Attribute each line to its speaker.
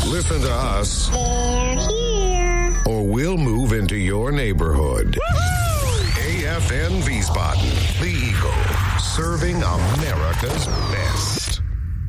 Speaker 1: Listen to us.
Speaker 2: They're here.
Speaker 1: Or we'll move into your neighborhood. AFN Wiesbaden, the Eagle, serving America's best.